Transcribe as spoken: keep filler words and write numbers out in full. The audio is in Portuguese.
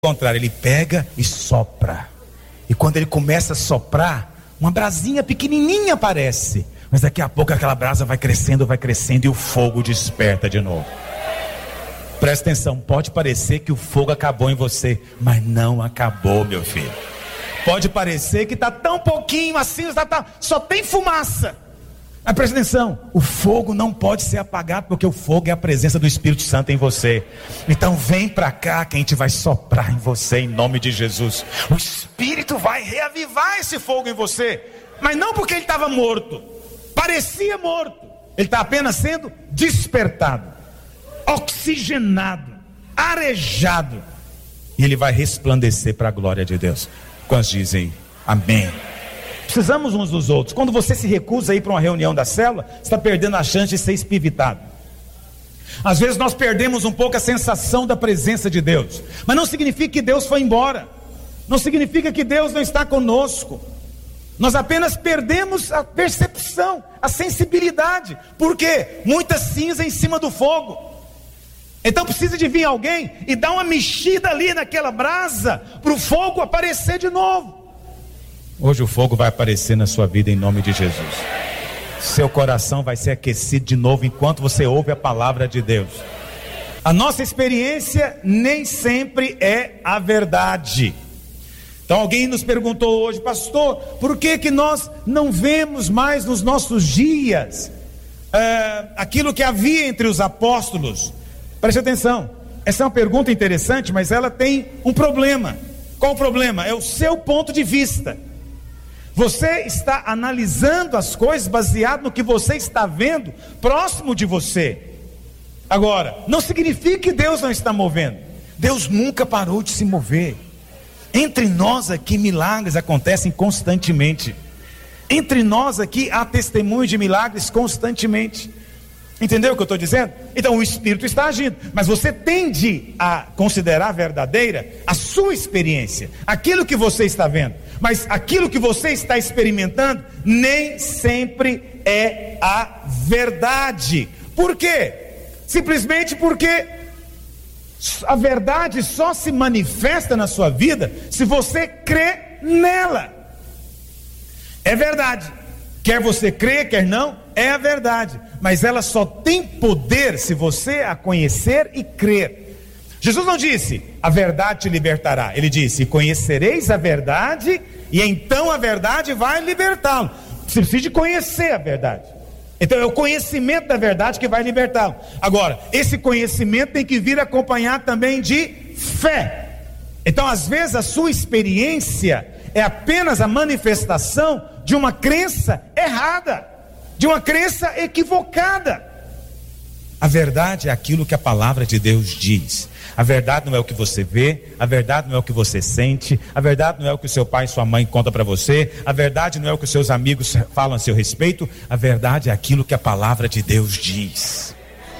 contrário, ele pega e sopra. E quando ele começa a soprar, uma brasinha pequenininha aparece. Mas daqui a pouco aquela brasa vai crescendo, vai crescendo e o fogo desperta de novo. Presta atenção, pode parecer que o fogo acabou em você, mas não acabou, meu filho. Pode parecer que está tão pouquinho assim, só tem fumaça. Mas presta atenção, o fogo não pode ser apagado, porque o fogo é a presença do Espírito Santo em você. Então vem para cá que a gente vai soprar em você em nome de Jesus. O Espírito vai reavivar esse fogo em você, mas não porque ele estava morto, parecia morto, ele está apenas sendo despertado, oxigenado, arejado, e ele vai resplandecer para a glória de Deus. Quantos dizem amém? Precisamos uns dos outros. Quando você se recusa a ir para uma reunião da célula, você está perdendo a chance de ser espiritado. Às vezes nós perdemos um pouco a sensação da presença de Deus, mas não significa que Deus foi embora, não significa que Deus não está conosco. Nós apenas perdemos a percepção, a sensibilidade. Por quê? Muita cinza em cima do fogo. Então precisa de vir alguém e dar uma mexida ali naquela brasa para o fogo aparecer de novo. Hoje o fogo vai aparecer na sua vida em nome de Jesus. Seu coração vai ser aquecido de novo enquanto você ouve a palavra de Deus. A nossa experiência nem sempre é a verdade. Então alguém nos perguntou hoje: pastor, por que que nós não vemos mais nos nossos dias é, aquilo que havia entre os apóstolos? Preste atenção, essa é uma pergunta interessante, mas ela tem um problema. Qual o problema? É o seu ponto de vista. Você está analisando as coisas baseado no que você está vendo próximo de você. Agora, não significa que Deus não está movendo. Deus nunca parou de se mover. Entre nós aqui milagres acontecem constantemente. Entre nós aqui há testemunhos de milagres constantemente. Entendeu o que eu estou dizendo? Então o Espírito está agindo, mas você tende a considerar verdadeira a sua experiência, aquilo que você está vendo. Mas aquilo que você está experimentando nem sempre é a verdade. Por quê? Simplesmente porque a verdade só se manifesta na sua vida se você crê nela. É verdade. Quer você crê, quer não, é a verdade. Mas ela só tem poder se você a conhecer e crer. Jesus não disse, a verdade te libertará. Ele disse, conhecereis a verdade e então a verdade vai libertá-lo. Você precisa de conhecer a verdade. Então é o conhecimento da verdade que vai libertá-lo. Agora, esse conhecimento tem que vir acompanhado também de fé. Então às vezes a sua experiência é apenas a manifestação de uma crença errada, de uma crença equivocada. A verdade é aquilo que a palavra de Deus diz. A verdade não é o que você vê, a verdade não é o que você sente, a verdade não é o que o seu pai e sua mãe contam para você, a verdade não é o que os seus amigos falam a seu respeito, a verdade é aquilo que a palavra de Deus diz.